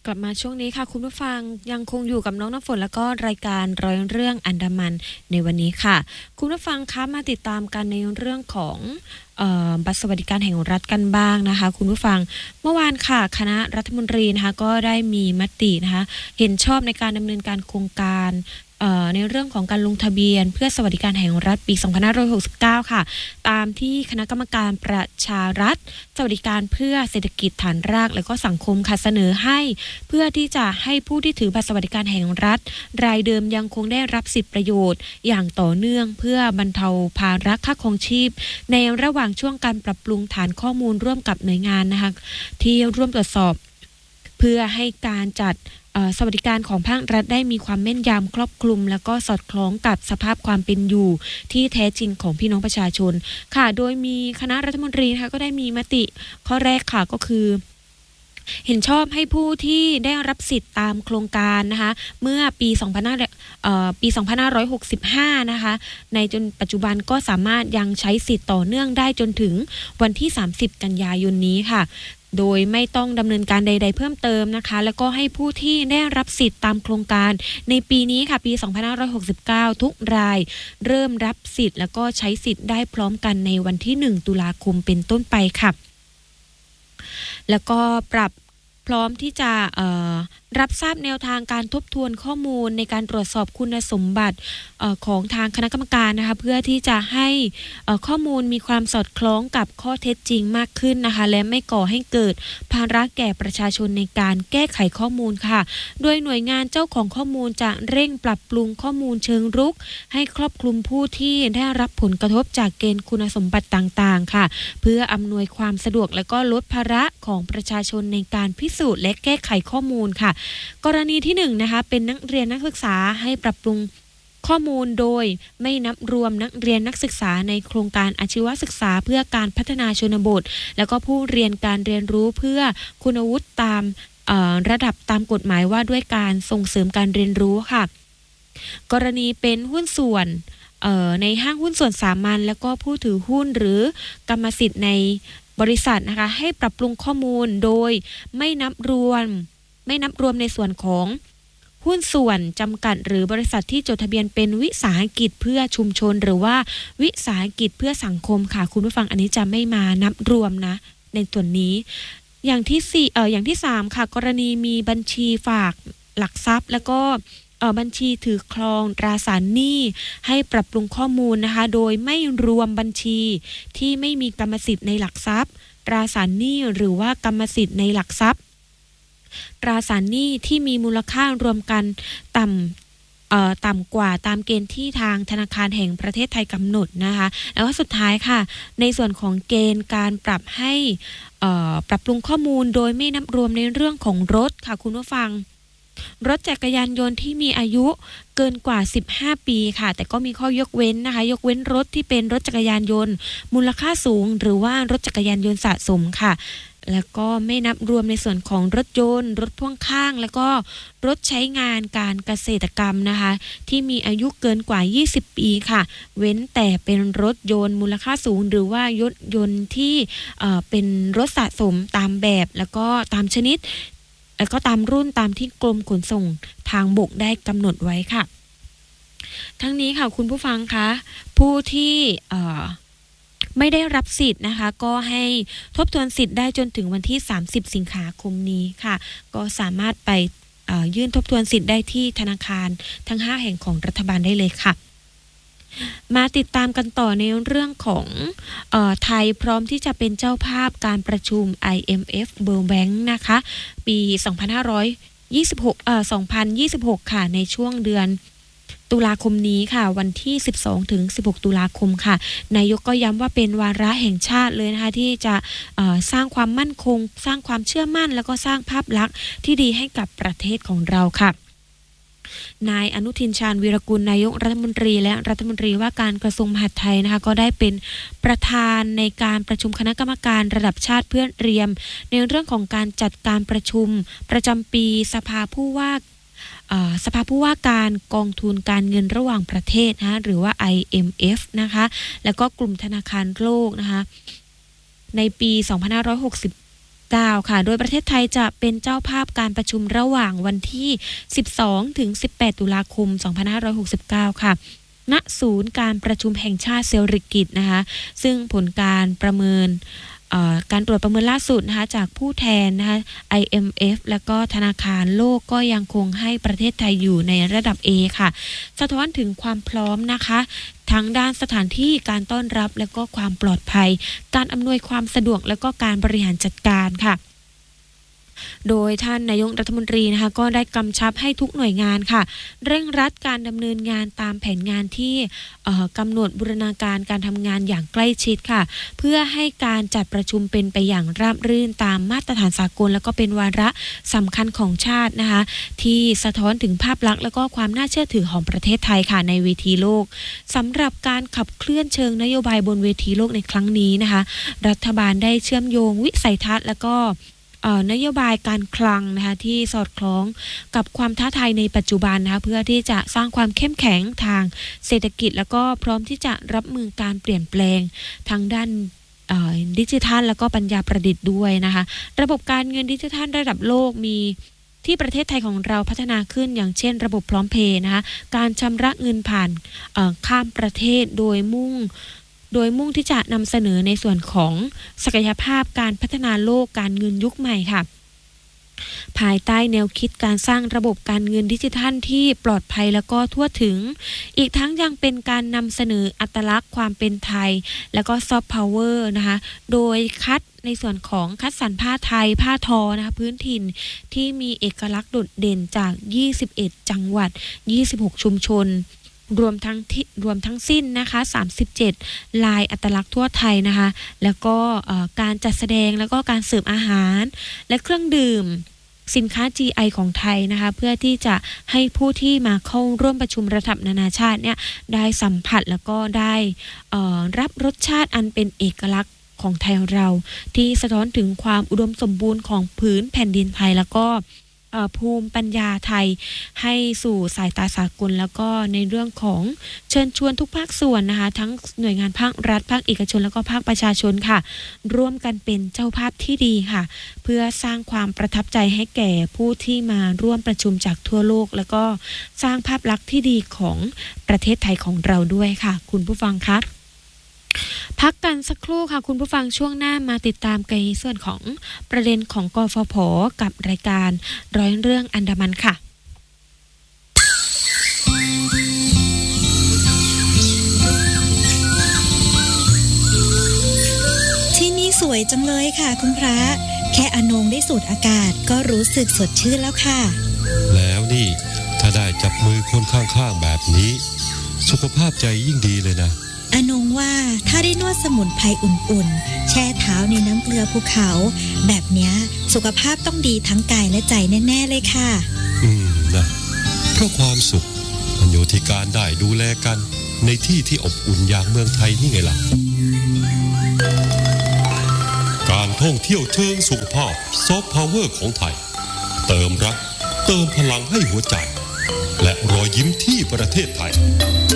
กลับมาช่วงนี้ค่ะคุณผู้ฟังยังคงอยู่กับน้องน้ำฝนแล้วก็รายการร้อยเรื่องอันดามันในวันนี้ค่ะคุณผู้ฟังคะมาติดตามกันในเรื่องของบัตรสวัสดิการแห่งรัฐกันบ้างนะคะคุณผู้ฟังเมื่อวานค่ะคณะรัฐมนตรีนะคะก็ได้มีมตินะคะเห็นชอบในการดำเนินการโครงการในเรื่องของการลงทะเบียนเพื่อสวัสดิการแห่งรัฐปี2569ค่ะตามที่คณะกรรมการประชารัฐสวัสดิการเพื่อเศรษฐกิจฐานรากและก็สังคมค่ะเสนอให้เพื่อที่จะให้ผู้ที่ถือบัตรสวัสดิการแห่งรัฐรายเดิมยังคงได้รับสิทธิประโยชน์อย่างต่อเนื่องเพื่อบรรเทาภาระค่าครองชีพในระหว่างช่วงการปรับปรุงฐานข้อมูลร่วมกับหน่วยงานนะคะที่ร่วมตรวจสอบเพื่อให้การจัดสวัสดิการของภาครัฐได้มีความแม่นยำครอบคลุมแล้วก็สอดคล้องกับสภาพความเป็นอยู่ที่แท้จริงของพี่น้องประชาชนค่ะโดยมีคณะรัฐมนตรีนะคะก็ได้มีมติข้อแรกค่ะก็คือเห็นชอบให้ผู้ที่ได้รับสิทธิ์ตามโครงการนะคะเมื่อปี2565นะคะในจนปัจจุบันก็สามารถยังใช้สิทธิ์ต่อเนื่องได้จนถึงวันที่30กันยายนนี้ค่ะโดยไม่ต้องดำเนินการใดๆเพิ่มเติมนะคะแล้วก็ให้ผู้ที่ได้รับสิทธิ์ตามโครงการในปีนี้ค่ะปี2569ทุกรายเริ่มรับสิทธิ์แล้วก็ใช้สิทธิ์ได้พร้อมกันในวันที่1ตุลาคมเป็นต้นไปค่ะแล้วก็ปรับพร้อมที่จะรับทราบแนวทางการทบทวนข้อมูลในการตรวจสอบคุณสมบัติของทางคณะกรรมการนะคะเพื่อที่จะให้ข้อมูลมีความสอดคล้องกับข้อเท็จจริงมากขึ้นนะคะและไม่ก่อให้เกิดภาระแก่ประชาชนในการแก้ไขข้อมูลค่ะโดยหน่วยงานเจ้าของข้อมูลจะเร่งปรับปรุงข้อมูลเชิงรุกให้ครอบคลุมผู้ที่ได้รับผลกระทบจากเกณฑ์คุณสมบัติต่างๆค่ะเพื่ออำนวยความสะดวกและก็ลดภาระของประชาชนในการพิสูจน์และแก้ไขข้อมูลค่ะกรณีที่1นะคะเป็นนักเรียนนักศึกษาให้ปรับปรุงข้อมูลโดยไม่นับรวมนักเรียนนักศึกษาในโครงการอาชีวศึกษาเพื่อการพัฒนาชนบทแล้วก็ผู้เรียนการเรียนรู้เพื่อคุณวุฒิตามระดับตามกฎหมายว่าด้วยการส่งเสริมการเรียนรู้ค่ะกรณีเป็นหุ้นส่วนในห้างหุ้นส่วนสามัญแล้วก็ผู้ถือหุ้นหรือกรรมสิทธิ์ในบริษัทนะคะให้ปรับปรุงข้อมูลโดยไม่นับรวมในส่วนของหุ้นส่วนจำกัดหรือบริษัทที่จดทะเบียนเป็นวิสาหกิจเพื่อชุมชนหรือว่าวิสาหกิจเพื่อสังคมค่ะคุณผู้ฟังอันนี้จะไม่มานับรวมนะในส่วนนี้อย่างที่3ค่ะกรณีมีบัญชีฝากหลักทรัพย์แล้วก็บัญชีถือครองตราสารหนี้ให้ปรับปรุงข้อมูลนะคะโดยไม่รวมบัญชีที่ไม่มีกรรมสิทธิ์ในหลักทรัพย์ตราสารหนี้หรือว่ากรรมสิทธิ์ในหลักทรัพย์ตราสารหนี้ที่มีมูลค่ารวมกันต่ำกว่าตามเกณฑ์ที่ทางธนาคารแห่งประเทศไทยกำหนดนะคะแล้วก็สุดท้ายค่ะในส่วนของเกณฑ์การปรับให้ปรับปรุงข้อมูลโดยไม่นับรวมในเรื่องของรถค่ะคุณผู้ฟังรถจักรยานยนต์ที่มีอายุเกินกว่า15ปีค่ะแต่ก็มีข้อยกเว้นนะคะยกเว้นรถที่เป็นรถจักรยานยนต์มูลค่าสูงหรือว่ารถจักรยานยนต์สะสมค่ะแล้วก็ไม่นับรวมในส่วนของรถยนต์รถพ่วงข้างแล้วก็รถใช้งานการเกษตรกรรมนะคะที่มีอายุเกินกว่า20ปีค่ะเว้นแต่เป็นรถยนต์มูลค่าสูงหรือว่ารถยนต์ที่เป็นรถสะสมตามแบบแล้วก็ตามชนิดแล้วก็ตามรุ่นตามที่กรมขนส่งทางบกได้กำหนดไว้ค่ะทั้งนี้ค่ะคุณผู้ฟังคะผู้ที่ไม่ได้รับสิทธิ์นะคะก็ให้ทบทวนสิทธิ์ได้จนถึงวันที่30สิงหาคมนี้ค่ะก็สามารถไปยื่นทบทวนสิทธิ์ได้ที่ธนาคารทั้ง5แห่งของรัฐบาลได้เลยค่ะมาติดตามกันต่อในเรื่องของไทยพร้อมที่จะเป็นเจ้าภาพการประชุม IMF World Bank นะคะปี2026ค่ะในช่วงเดือนตุลาคมนี้ค่ะวันที่12ถึง16ตุลาคมค่ะนายกก็ย้ำว่าเป็นวาระแห่งชาติเลยนะคะที่จะสร้างความมั่นคงสร้างความเชื่อมั่นแล้วก็สร้างภาพลักษณ์ที่ดีให้กับประเทศของเราค่ะนายอนุทินชาญวีรกุลนายกรัฐมนตรีและรัฐมนตรีว่าการกระทรวงมหาดไทยนะคะก็ได้เป็นประธานในการประชุมคณะกรรมการระดับชาติเพื่อเตรียมในเรื่องของการจัดการประชุมประจำปีสภาผู้ว่าการกองทุนการเงินระหว่างประเทศนะหรือว่า IMF นะคะแล้วก็กลุ่มธนาคารโลกนะคะในปี2560 -19 ค่ะโดยประเทศไทยจะเป็นเจ้าภาพการประชุมระหว่างวันที่12ถึง18ตุลาคม2569ค่ะณศูนย์การประชุมแห่งชาติเศรษฐกิจนะคะซึ่งผลการประเมินการตรวจประเมินล่าสุดนะคะจากผู้แทนนะคะ IMF แล้วก็ธนาคารโลกก็ยังคงให้ประเทศไทยอยู่ในระดับ A ค่ะสะท้อนถึงความพร้อมนะคะทั้งด้านสถานที่การต้อนรับและก็ความปลอดภัยการอำนวยความสะดวกและก็การบริหารจัดการค่ะโดยท่านนายกรัฐมนตรีนะคะก็ได้กำชับให้ทุกหน่วยงานค่ะเร่งรัดการดำเนินงานตามแผนงานที่กำหนดบูรณาการการทำงานอย่างใกล้ชิดค่ะเพื่อให้การจัดประชุมเป็นไปอย่างราบรื่นตามมาตรฐานสากลแล้วก็เป็นวาระสำคัญของชาตินะคะที่สะท้อนถึงภาพลักษณ์และก็ความน่าเชื่อถือของประเทศไทยค่ะในเวทีโลกสำหรับการขับเคลื่อนเชิงนโยบายบนเวทีโลกในครั้งนี้นะคะรัฐบาลได้เชื่อมโยงวิสัยทัศน์แล้วก็นโยบายการคลังนะคะที่สอดคล้องกับความท้าทายในปัจจุบันนะคะเพื่อที่จะสร้างความเข้มแข็งทางเศรษฐกิจแล้วก็พร้อมที่จะรับมือการเปลี่ยนแปลงทางด้านดิจิทัลแล้วก็ปัญญาประดิษฐ์ด้วยนะคะระบบการเงินดิจิทัลระดับโลกมีที่ประเทศไทยของเราพัฒนาขึ้นอย่างเช่นระบบพร้อมเพย์นะคะการชำระเงินผ่านข้ามประเทศโดยมุ่งที่จะนำเสนอในส่วนของศักยภาพการพัฒนาโลกการเงินยุคใหม่ค่ะภายใต้แนวคิดการสร้างระบบการเงินดิจิทัลที่ปลอดภัยแล้วก็ทั่วถึงอีกทั้งยังเป็นการนำเสนออัตลักษณ์ความเป็นไทยแล้วก็ซอฟต์พาวเวอร์นะคะโดยคัดในส่วนของคัดสรรผ้าไทยผ้าทอนะคะพื้นถิ่นที่มีเอกลักษณ์โดดเด่นจาก21จังหวัด26ชุมชนรวมทั้งสิ้นนะคะ37ลายอัตลักษณ์ทั่วไทยนะคะแล้วก็การจัดแสดงแล้วก็การเสิร์ฟอาหารและเครื่องดื่มสินค้า GI ของไทยนะคะเพื่อที่จะให้ผู้ที่มาเข้าร่วมประชุมระดับนานาชาติเนี่ยได้สัมผัสแล้วก็ได้รับรสชาติอันเป็นเอกลักษณ์ของไทยเราที่สะท้อนถึงความอุดมสมบูรณ์ของพื้นแผ่นดินไทยแล้วก็ภูมิปัญญาไทยให้สู่สายตาสากลแล้วก็ในเรื่องของเชิญชวนทุกภาคส่วนนะคะทั้งหน่วยงานภาครัฐภาคเอกชนแล้วก็ภาคประชาชนค่ะร่วมกันเป็นเจ้าภาพที่ดีค่ะเพื่อสร้างความประทับใจให้แก่ผู้ที่มาร่วมประชุมจากทั่วโลกแล้วก็สร้างภาพลักษณ์ที่ดีของประเทศไทยของเราด้วยค่ะคุณผู้ฟังคะพักกันสักครู่ค่ะคุณผู้ฟังช่วงหน้ามาติดตามในส่วนของประเด็นของกฟผ.กับรายการร้อยเรื่องอันดามันค่ะที่นี่สวยจังเลยค่ะคุณพระแค่อนงได้สูดอากาศก็รู้สึกสดชื่นแล้วค่ะแล้วนี่ถ้าได้จับมือคนข้างๆแบบนี้สุขภาพใจยิ่งดีเลยนะอนงว่าถ้าได้นวดสมุนไพรอุ่นๆแช่เท้าในน้ำเกลือภูเขาแบบเนี้ยสุขภาพต้องดีทั้งกายและใจแน่ๆเลยค่ะนะเพราะความสุขมันอยู่ที่การได้ดูแลกันในที่ที่อบอุ่นอย่างเมืองไทยนี่ไงล่ะการท่องเที่ยวเชิงสุขภาพซอฟต์พาวเวอร์ของไทยเติมรักเติมพลังให้หัวใจและรอยยิ้มที่ประเทศไทย